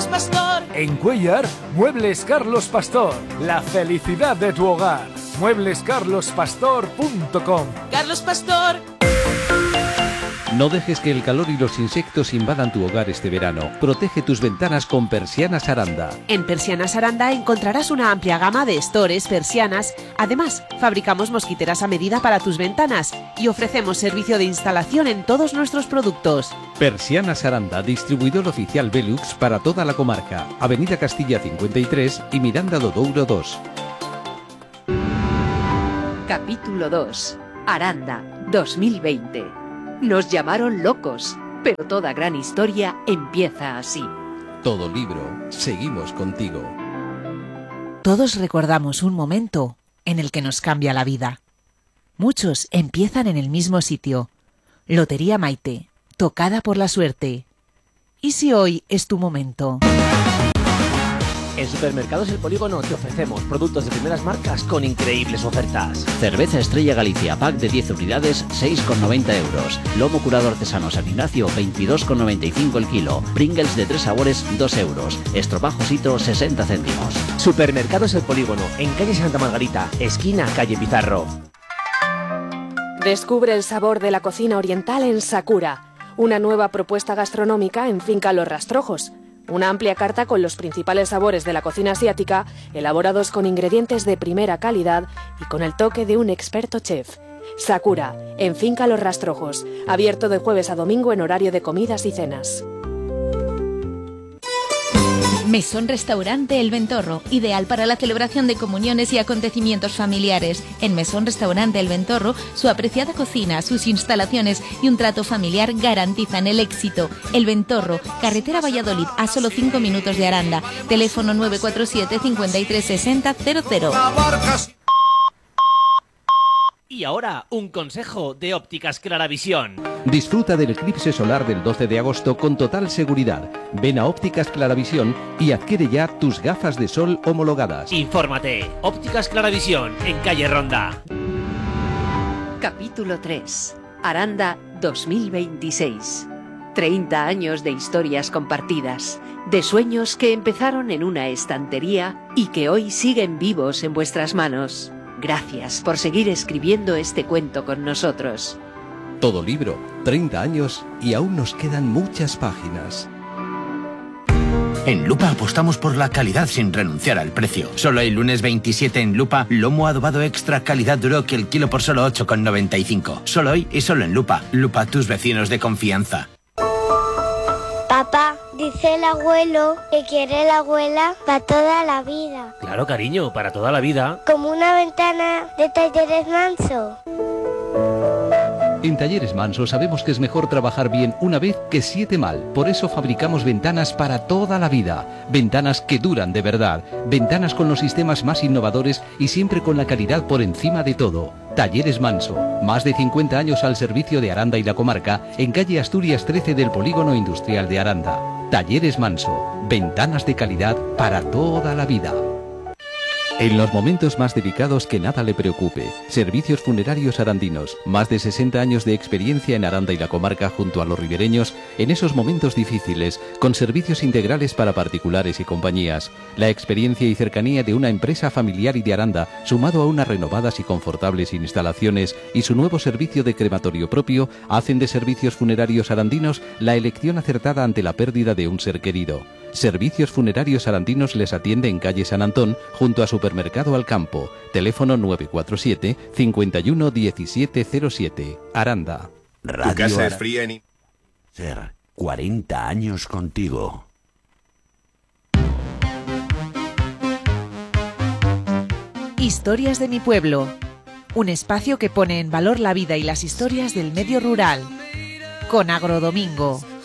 Carlos Pastor. En Cuéllar, Muebles Carlos Pastor. La felicidad de tu hogar. mueblescarlospastor.com. Carlos Pastor. No dejes que el calor y los insectos invadan tu hogar este verano. Protege tus ventanas con Persianas Aranda. En Persianas Aranda encontrarás una amplia gama de estores, persianas. Además, fabricamos mosquiteras a medida para tus ventanas y ofrecemos servicio de instalación en todos nuestros productos. Persianas Aranda, distribuidor oficial Velux para toda la comarca. Avenida Castilla 53 y Miranda do Douro 2. Capítulo 2. Aranda, 2020. Nos llamaron locos, pero toda gran historia empieza así. Todo libro, seguimos contigo. Todos recordamos un momento en el que nos cambia la vida. Muchos empiezan en el mismo sitio. Lotería Maite, tocada por la suerte. ¿Y si hoy es tu momento? En Supermercados El Polígono te ofrecemos productos de primeras marcas con increíbles ofertas. Cerveza Estrella Galicia, pack de 10 unidades, 6,90 euros. Lomo curado artesano San Ignacio, 22,95 el kilo. Pringles de 3 sabores, 2 euros. Estropajo Citro, 60 céntimos. Supermercados El Polígono, en calle Santa Margarita, esquina calle Pizarro. Descubre el sabor de la cocina oriental en Sakura, una nueva propuesta gastronómica en Finca Los Rastrojos. Una amplia carta con los principales sabores de la cocina asiática, elaborados con ingredientes de primera calidad y con el toque de un experto chef. Sakura, en Finca Los Rastrojos, abierto de jueves a domingo en horario de comidas y cenas. Mesón Restaurante El Ventorro, ideal para la celebración de comuniones y acontecimientos familiares. En Mesón Restaurante El Ventorro, su apreciada cocina, sus instalaciones y un trato familiar garantizan el éxito. El Ventorro, carretera Valladolid, a solo 5 minutos de Aranda. Teléfono 947 53 60 00. Y ahora, un consejo de Ópticas Claravisión. Disfruta del eclipse solar del 12 de agosto con total seguridad. Ven a Ópticas Claravisión y adquiere ya tus gafas de sol homologadas. Infórmate. Ópticas Claravisión, en calle Ronda. Capítulo 3. Aranda 2026. 30 años de historias compartidas, de sueños que empezaron en una estantería y que hoy siguen vivos en vuestras manos. Gracias por seguir escribiendo este cuento con nosotros. Todo libro, 30 años y aún nos quedan muchas páginas. En Lupa apostamos por la calidad sin renunciar al precio. Solo el lunes 27 en Lupa, lomo adobado extra calidad Duroc el kilo por solo 8,95. Solo hoy y solo en Lupa. Lupa, tus vecinos de confianza. Papá, dice el abuelo que quiere la abuela para toda la vida. Claro, cariño, para toda la vida. Como una ventana de Talleres Manso. En Talleres Manso sabemos que es mejor trabajar bien una vez que 7 mal. Por eso fabricamos ventanas para toda la vida. Ventanas que duran de verdad. Ventanas con los sistemas más innovadores y siempre con la calidad por encima de todo. Talleres Manso. Más de 50 años al servicio de Aranda y la comarca, en calle Asturias 13 del Polígono Industrial de Aranda. Talleres Manso. Ventanas de calidad para toda la vida. En los momentos más delicados que nada le preocupe. Servicios Funerarios Arandinos. Más de 60 años de experiencia en Aranda y la comarca junto a los ribereños en esos momentos difíciles, con servicios integrales para particulares y compañías. La experiencia y cercanía de una empresa familiar y de Aranda, sumado a unas renovadas y confortables instalaciones y su nuevo servicio de crematorio propio, hacen de Servicios Funerarios Arandinos la elección acertada ante la pérdida de un ser querido. Servicios Funerarios Arandinos les atiende en calle San Antón, junto a Supermercado Alcampo. Teléfono 947 51 1707. Aranda. Tu casa es fría en... Ser 40 años contigo. Historias de mi pueblo. Un espacio que pone en valor la vida y las historias del medio rural. Con Agrodomingo.